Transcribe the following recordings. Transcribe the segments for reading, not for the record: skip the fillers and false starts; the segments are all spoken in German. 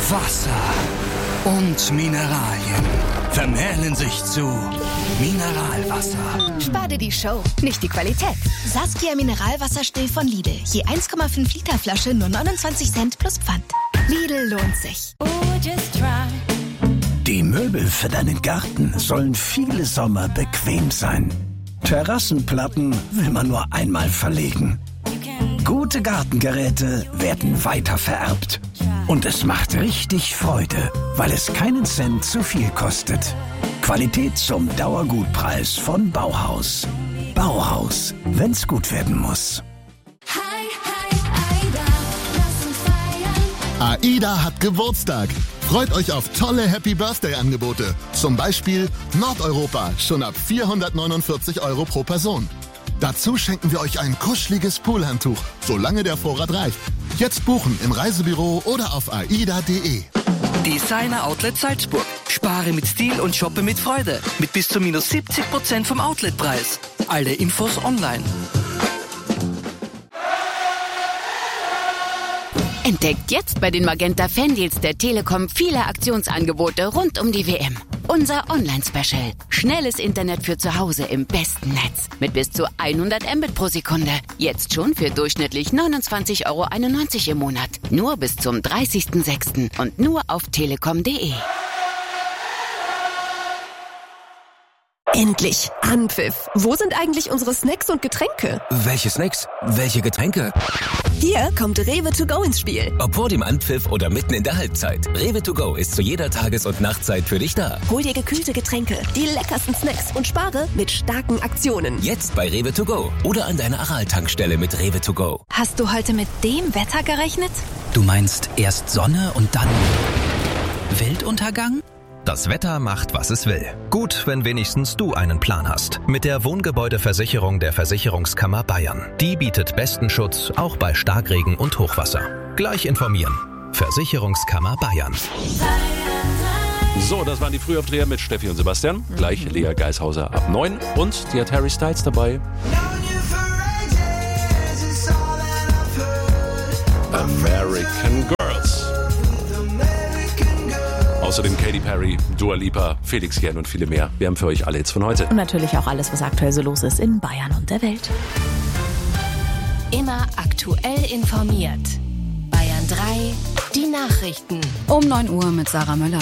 Wasser und Mineralien vermählen sich zu Mineralwasser. Spar dir die Show, nicht die Qualität. Saskia Mineralwasser still von Lidl. Je 1,5 Liter Flasche nur 29 Cent plus Pfand. Lidl lohnt sich. Die Möbel für deinen Garten sollen viele Sommer bequem sein. Terrassenplatten will man nur einmal verlegen. Gute Gartengeräte werden weitervererbt. Und es macht richtig Freude, weil es keinen Cent zu viel kostet. Qualität zum Dauergutpreis von Bauhaus. Bauhaus, wenn's gut werden muss. AIDA hat Geburtstag. Freut euch auf tolle Happy-Birthday-Angebote. Zum Beispiel Nordeuropa, schon ab 449 € pro Person. Dazu schenken wir euch ein kuscheliges Poolhandtuch, solange der Vorrat reicht. Jetzt buchen im Reisebüro oder auf aida.de. Designer Outlet Salzburg. Spare mit Stil und shoppe mit Freude. Mit bis zu minus 70% vom Outletpreis. Alle Infos online. Entdeckt jetzt bei den Magenta Fandeals der Telekom viele Aktionsangebote rund um die WM. Unser Online-Special. Schnelles Internet für zu Hause im besten Netz. Mit bis zu 100 Mbit pro Sekunde. Jetzt schon für durchschnittlich 29,91 € im Monat. Nur bis zum 30.06. und nur auf telekom.de. Endlich! Anpfiff! Wo sind eigentlich unsere Snacks und Getränke? Welche Snacks? Welche Getränke? Hier kommt Rewe to go ins Spiel. Ob vor dem Anpfiff oder mitten in der Halbzeit. Rewe to go ist zu jeder Tages- und Nachtzeit für dich da. Hol dir gekühlte Getränke, die leckersten Snacks und spare mit starken Aktionen. Jetzt bei Rewe to go oder an deiner Aral-Tankstelle mit Rewe to go. Hast du heute mit dem Wetter gerechnet? Du meinst erst Sonne und dann Weltuntergang? Das Wetter macht, was es will. Gut, wenn wenigstens du einen Plan hast. Mit der Wohngebäudeversicherung der Versicherungskammer Bayern. Die bietet besten Schutz, auch bei Starkregen und Hochwasser. Gleich informieren. Versicherungskammer Bayern. So, das waren die Frühaufdreher mit Steffi und Sebastian. Gleich Lea Geishauser ab 9. Und die hat Harry Styles dabei. American Girls. Außerdem Katy Perry, Dua Lipa, Felix Jähn und viele mehr. Wir haben für euch alle Hits von heute. Und natürlich auch alles, was aktuell so los ist in Bayern und der Welt. Immer aktuell informiert. Bayern 3, die Nachrichten. Um 9 Uhr mit Sarah Müller.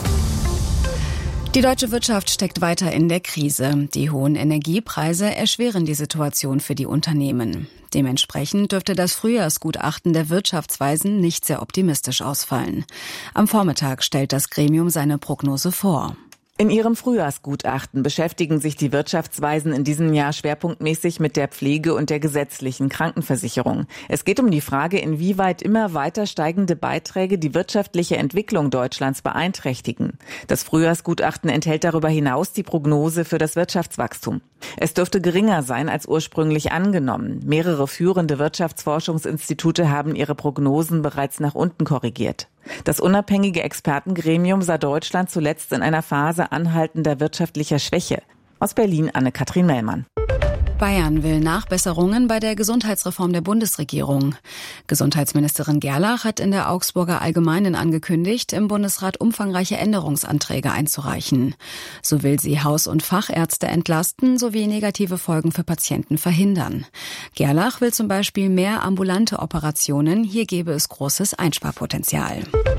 Die deutsche Wirtschaft steckt weiter in der Krise. Die hohen Energiepreise erschweren die Situation für die Unternehmen. Dementsprechend dürfte das Frühjahrsgutachten der Wirtschaftsweisen nicht sehr optimistisch ausfallen. Am Vormittag stellt das Gremium seine Prognose vor. In ihrem Frühjahrsgutachten beschäftigen sich die Wirtschaftsweisen in diesem Jahr schwerpunktmäßig mit der Pflege und der gesetzlichen Krankenversicherung. Es geht um die Frage, inwieweit immer weiter steigende Beiträge die wirtschaftliche Entwicklung Deutschlands beeinträchtigen. Das Frühjahrsgutachten enthält darüber hinaus die Prognose für das Wirtschaftswachstum. Es dürfte geringer sein als ursprünglich angenommen. Mehrere führende Wirtschaftsforschungsinstitute haben ihre Prognosen bereits nach unten korrigiert. Das unabhängige Expertengremium sah Deutschland zuletzt in einer Phase anhaltender wirtschaftlicher Schwäche. Aus Berlin Anne-Kathrin Mellmann. Bayern will Nachbesserungen bei der Gesundheitsreform der Bundesregierung. Gesundheitsministerin Gerlach hat in der Augsburger Allgemeinen angekündigt, im Bundesrat umfangreiche Änderungsanträge einzureichen. So will sie Haus- und Fachärzte entlasten sowie negative Folgen für Patienten verhindern. Gerlach will zum Beispiel mehr ambulante Operationen. Hier gäbe es großes Einsparpotenzial.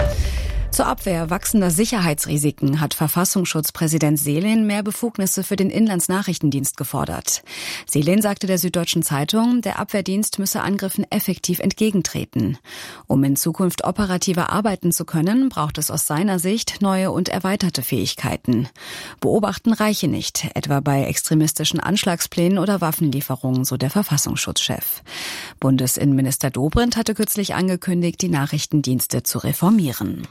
Zur Abwehr wachsender Sicherheitsrisiken hat Verfassungsschutzpräsident Selin mehr Befugnisse für den Inlandsnachrichtendienst gefordert. Selin sagte der Süddeutschen Zeitung, der Abwehrdienst müsse Angriffen effektiv entgegentreten. Um in Zukunft operativer arbeiten zu können, braucht es aus seiner Sicht neue und erweiterte Fähigkeiten. Beobachten reiche nicht, etwa bei extremistischen Anschlagsplänen oder Waffenlieferungen, so der Verfassungsschutzchef. Bundesinnenminister Dobrindt hatte kürzlich angekündigt, die Nachrichtendienste zu reformieren.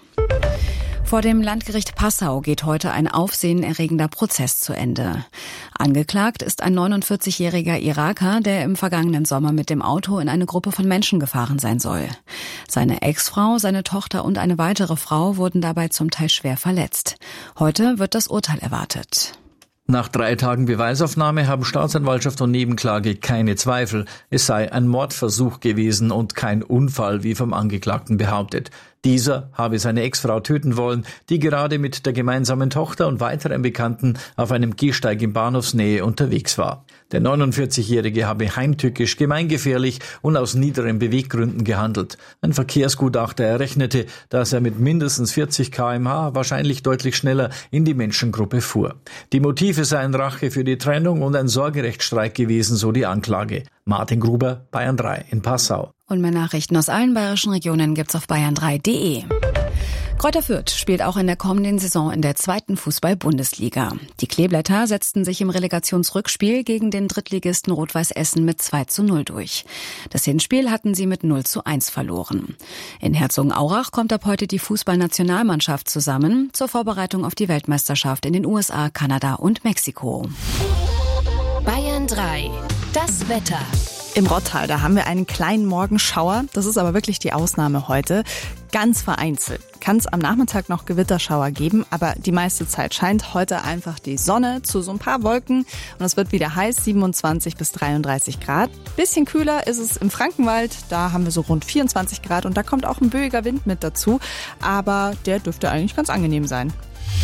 Vor dem Landgericht Passau geht heute ein aufsehenerregender Prozess zu Ende. Angeklagt ist ein 49-jähriger Iraker, der im vergangenen Sommer mit dem Auto in eine Gruppe von Menschen gefahren sein soll. Seine Ex-Frau, seine Tochter und eine weitere Frau wurden dabei zum Teil schwer verletzt. Heute wird das Urteil erwartet. Nach 3 Tagen Beweisaufnahme haben Staatsanwaltschaft und Nebenklage keine Zweifel. Es sei ein Mordversuch gewesen und kein Unfall, wie vom Angeklagten behauptet. Dieser habe seine Ex-Frau töten wollen, die gerade mit der gemeinsamen Tochter und weiteren Bekannten auf einem Gehsteig in Bahnhofsnähe unterwegs war. Der 49-Jährige habe heimtückisch, gemeingefährlich und aus niederen Beweggründen gehandelt. Ein Verkehrsgutachter errechnete, dass er mit mindestens 40 km/h wahrscheinlich deutlich schneller in die Menschengruppe fuhr. Die Motive seien Rache für die Trennung und ein Sorgerechtsstreit gewesen, so die Anklage. Martin Gruber, Bayern 3 in Passau. Und mehr Nachrichten aus allen bayerischen Regionen gibt's auf bayern3.de. Greuther Fürth spielt auch in der kommenden Saison in der 2. Fußball-Bundesliga. Die Kleeblätter setzten sich im Relegationsrückspiel gegen den Drittligisten Rot-Weiß Essen mit 2:0 durch. Das Hinspiel hatten sie mit 0:1 verloren. In Herzogenaurach kommt ab heute die Fußballnationalmannschaft zusammen zur Vorbereitung auf die Weltmeisterschaft in den USA, Kanada und Mexiko. Bayern 3. Das Wetter. Im Rottal, da haben wir einen kleinen Morgenschauer. Das ist aber wirklich die Ausnahme heute. Ganz vereinzelt kann es am Nachmittag noch Gewitterschauer geben, aber die meiste Zeit scheint heute einfach die Sonne zu so ein paar Wolken und es wird wieder heiß, 27 bis 33 Grad. Bisschen kühler ist es im Frankenwald, da haben wir so rund 24 Grad und da kommt auch ein böiger Wind mit dazu, aber der dürfte eigentlich ganz angenehm sein.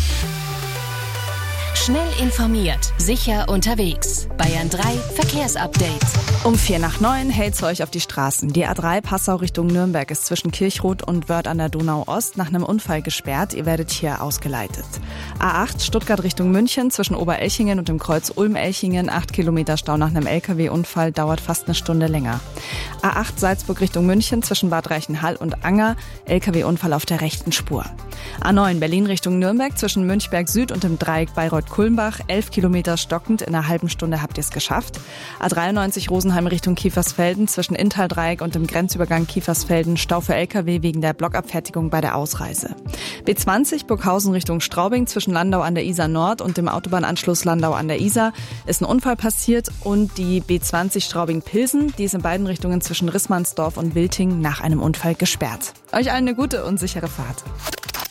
Schnell informiert, sicher unterwegs. Bayern 3 Verkehrsupdate. Um 8:45 hält's euch auf die Straßen. Die A3 Passau Richtung Nürnberg ist zwischen Kirchroth und Wörth an der Donau-Ost nach einem Unfall gesperrt. Ihr werdet hier ausgeleitet. A8 Stuttgart Richtung München zwischen Oberelchingen und dem Kreuz Ulm-Elchingen. 8 Kilometer Stau nach einem LKW-Unfall, dauert fast eine Stunde länger. A8 Salzburg Richtung München zwischen Bad Reichenhall und Anger. LKW-Unfall auf der rechten Spur. A9 Berlin Richtung Nürnberg zwischen Münchberg Süd und dem Dreieck Bayreuth-Kulmbach. 11 Kilometer stockend, in einer halben Stunde habt ihr es geschafft. A93 Rosenheim Richtung Kiefersfelden zwischen Inntal-Dreieck und dem Grenzübergang Kiefersfelden. Stau für LKW wegen der Blockabfertigung bei der Ausreise. B20 Burghausen Richtung Straubing zwischen Landau an der Isar Nord und dem Autobahnanschluss Landau an der Isar ist ein Unfall passiert und die B20 Straubing-Pilsen, die ist in beiden Richtungen zwischen Rissmannsdorf und Wilting nach einem Unfall gesperrt. Euch allen eine gute und sichere Fahrt.